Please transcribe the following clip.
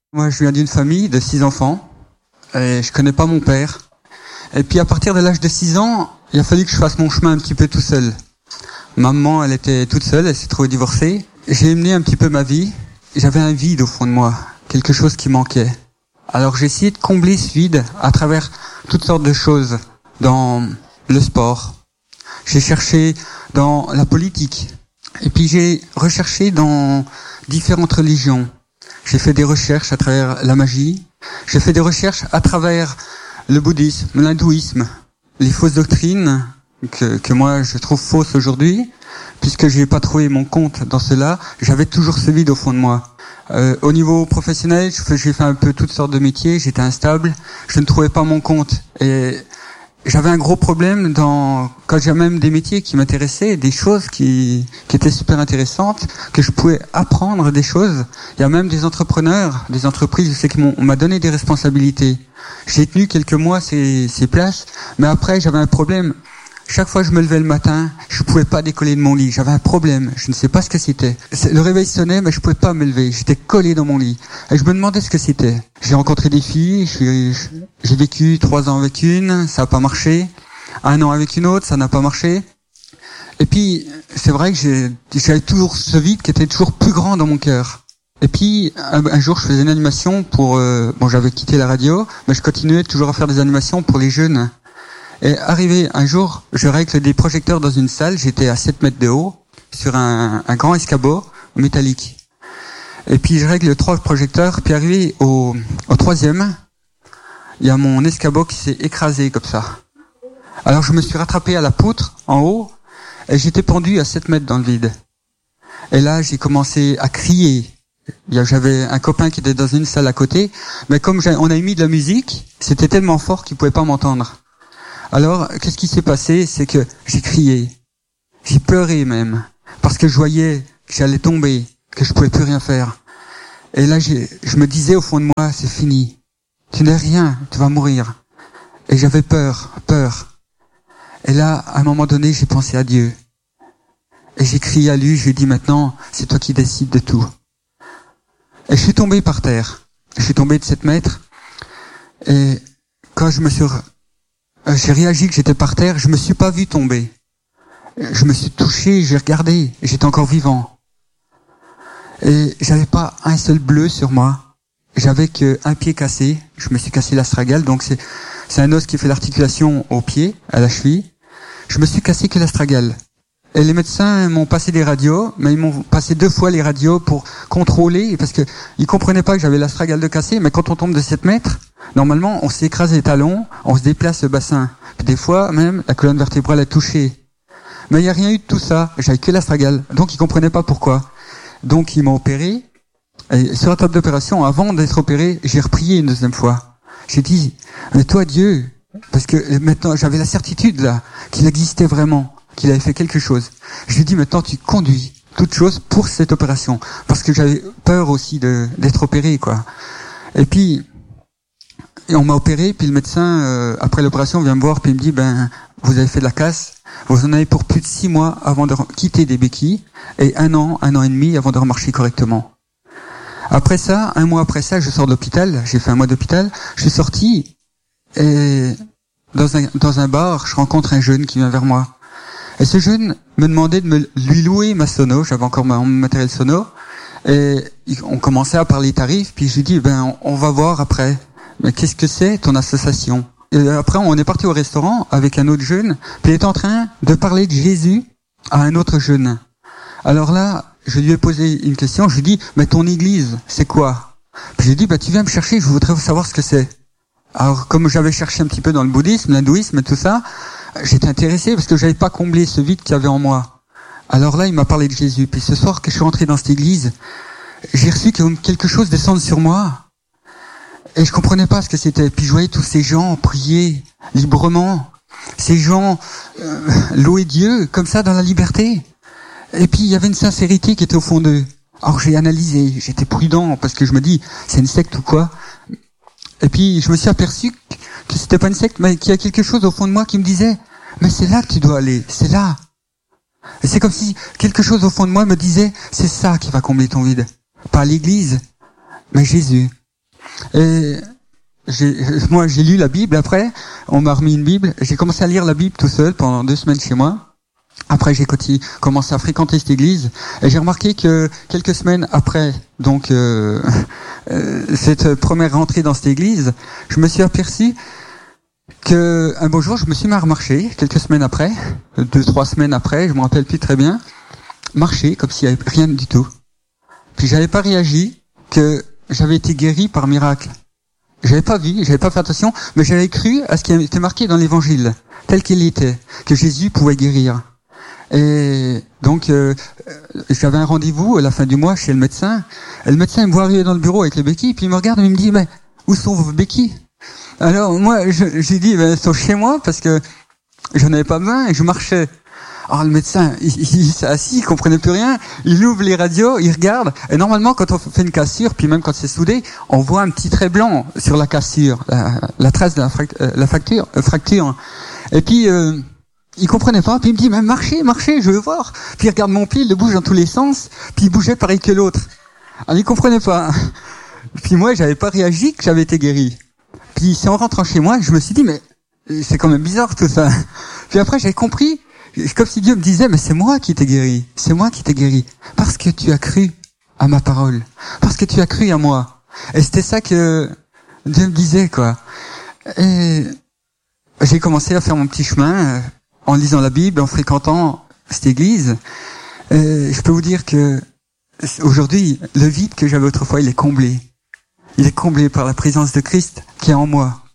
Moi, je viens d'une famille de 6 enfants et je connais pas mon père. Et puis, à partir de l'âge de 6 ans, il a fallu que je fasse mon chemin un petit peu tout seul. Maman, elle était toute seule, elle s'est trouvée divorcée. J'ai mené un petit peu ma vie. J'avais un vide au fond de moi, quelque chose qui manquait. Alors, j'ai essayé de combler ce vide à travers toutes sortes de choses dans le sport. J'ai cherché dans la politique. Et puis, j'ai recherché dans différentes religions. J'ai fait des recherches à travers la magie. J'ai fait des recherches à travers le bouddhisme, l'hindouisme, les fausses doctrines que moi je trouve fausses aujourd'hui, puisque j'ai pas trouvé mon compte dans cela. J'avais toujours ce vide au fond de moi. Au niveau professionnel, j'ai fait un peu toutes sortes de métiers. J'étais instable. Je ne trouvais pas mon compte et j'avais un gros problème quand j'avais même des métiers qui m'intéressaient, des choses qui étaient super intéressantes, que je pouvais apprendre des choses. Il y a même des entrepreneurs, des entreprises, je sais qu'on m'a donné des responsabilités. J'ai tenu quelques mois ces places, mais après j'avais un problème. Chaque fois que je me levais le matin, je pouvais pas décoller de mon lit. J'avais un problème. Je ne sais pas ce que c'était. Le réveil sonnait, mais je pouvais pas me lever. J'étais collé dans mon lit. Et je me demandais ce que c'était. J'ai rencontré des filles. J'ai vécu 3 ans avec une. Ça n'a pas marché. 1 an avec une autre. Ça n'a pas marché. Et puis, c'est vrai que j'avais toujours ce vide qui était toujours plus grand dans mon cœur. Et puis, un jour, je faisais une animation j'avais quitté la radio, mais je continuais toujours à faire des animations pour les jeunes. Et arrivé un jour, je règle des projecteurs dans une salle, j'étais à 7 mètres de haut, sur un grand escabeau métallique. Et puis je règle 3 projecteurs, puis arrivé au 3e, il y a mon escabeau qui s'est écrasé comme ça. Alors je me suis rattrapé à la poutre, en haut, et j'étais pendu à 7 mètres dans le vide. Et là, j'ai commencé à crier. J'avais un copain qui était dans une salle à côté, mais comme on a mis de la musique, c'était tellement fort qu'il pouvait pas m'entendre. Alors, qu'est-ce qui s'est passé? C'est que j'ai crié. J'ai pleuré même. Parce que je voyais que j'allais tomber, que je pouvais plus rien faire. Et là, je me disais au fond de moi, c'est fini. Tu n'es rien, tu vas mourir. Et j'avais peur. Et là, à un moment donné, j'ai pensé à Dieu. Et j'ai crié à lui, je lui ai dit maintenant, c'est toi qui décides de tout. Et je suis tombé par terre. Je suis tombé de 7 mètres. Et quand j'ai réagi que j'étais par terre, je me suis pas vu tomber. Je me suis touché, j'ai regardé, j'étais encore vivant. Et j'avais pas un seul bleu sur moi. J'avais qu'un pied cassé. Je me suis cassé l'astragale, donc c'est un os qui fait l'articulation au pied, à la cheville. Je me suis cassé que l'astragale. Et les médecins m'ont passé des radios, mais ils m'ont passé 2 fois les radios pour contrôler, parce que ils comprenaient pas que j'avais l'astragale de cassé, mais quand on tombe de 7 mètres, normalement, on s'écrase les talons, on se déplace le bassin. Puis des fois, même, la colonne vertébrale est touchée. Mais il n'y a rien eu de tout ça. J'avais que l'astragale. Donc, ils comprenaient pas pourquoi. Donc, ils m'ont opéré. Et sur la table d'opération, avant d'être opéré, j'ai reprié une 2e fois. J'ai dit, mais toi, Dieu, parce que maintenant, j'avais la certitude, là, qu'il existait vraiment, qu'il avait fait quelque chose. Je lui ai dit, maintenant, tu conduis toute chose pour cette opération. Parce que j'avais peur aussi d'être opéré, quoi. Et puis, on m'a opéré, puis le médecin, après l'opération, vient me voir, puis il me dit, vous avez fait de la casse, vous en avez pour plus de 6 mois avant de quitter des béquilles, et 1 an et demi avant de remarcher correctement. Après ça, 1 mois après ça, je sors de l'hôpital, j'ai fait 1 mois d'hôpital, je suis sorti, et dans un bar, je rencontre un jeune qui vient vers moi. Et ce jeune me demandait de lui louer ma sono, j'avais encore mon matériel sono, et on commençait à parler tarifs, puis je lui dis, on va voir après. Mais qu'est-ce que c'est ton association? Et après, on est parti au restaurant avec un autre jeune, puis il est en train de parler de Jésus à un autre jeune. Alors là, je lui ai posé une question, je lui ai dit, mais ton église, c'est quoi? Puis j'ai dit, tu viens me chercher, je voudrais savoir ce que c'est. Alors, comme j'avais cherché un petit peu dans le bouddhisme, l'hindouisme et tout ça, j'étais intéressé parce que j'avais pas comblé ce vide qu'il y avait en moi. Alors là, il m'a parlé de Jésus. Puis ce soir que je suis rentré dans cette église, j'ai reçu quelque chose descendre sur moi. Et je comprenais pas ce que c'était. Puis je voyais tous ces gens prier librement. Ces gens louer Dieu comme ça dans la liberté. Et puis il y avait une sincérité qui était au fond d'eux. Alors j'ai analysé, j'étais prudent parce que je me dis, c'est une secte ou quoi? Et puis je me suis aperçu que c'était pas une secte, mais qu'il y a quelque chose au fond de moi qui me disait, mais c'est là que tu dois aller, c'est là. Et c'est comme si quelque chose au fond de moi me disait, c'est ça qui va combler ton vide. Pas l'église, mais Jésus. Et moi, j'ai lu la Bible après. On m'a remis une Bible. J'ai commencé à lire la Bible tout seul pendant 2 semaines chez moi. Après, j'ai commencé à fréquenter cette église. Et j'ai remarqué que quelques semaines après, donc cette première rentrée dans cette église, je me suis aperçu que un beau jour, je me suis mis à marcher. Quelques semaines après, 2-3 semaines après, je me rappelle plus très bien, marcher comme s'il y avait rien du tout. Puis j'avais pas réagi que j'avais été guéri par miracle. J'avais pas vu, j'avais pas fait attention, mais j'avais cru à ce qui était marqué dans l'évangile, tel qu'il était, que Jésus pouvait guérir. Et donc, j'avais un rendez-vous à la fin du mois chez le médecin. Et le médecin me voit arriver dans le bureau avec les béquilles, puis il me regarde et il me dit, mais où sont vos béquilles? Alors moi, j'ai dit, elles sont chez moi parce que j'en avais pas besoin et je marchais. Alors le médecin, il s'est assis, il comprenait plus rien, il ouvre les radios, il regarde, et normalement quand on fait une cassure, puis même quand c'est soudé, on voit un petit trait blanc sur la cassure, la trace de la fracture. Et puis il comprenait pas, puis il me dit, mais marchez, je veux voir. Puis il regarde mon pied, il le bouge dans tous les sens, puis il bougeait pareil que l'autre. Alors il comprenait pas. Puis moi, j'avais pas réagi que j'avais été guéri. Puis c'est en rentrant chez moi, je me suis dit, mais c'est quand même bizarre tout ça. Puis après j'ai compris, comme si Dieu me disait, mais c'est moi qui t'ai guéri, parce que tu as cru à ma parole, parce que tu as cru à moi. Et c'était ça que Dieu me disait, quoi. Et j'ai commencé à faire mon petit chemin en lisant la Bible, en fréquentant cette église. Et je peux vous dire que aujourd'hui, le vide que j'avais autrefois, il est comblé. Il est comblé par la présence de Christ qui est en moi.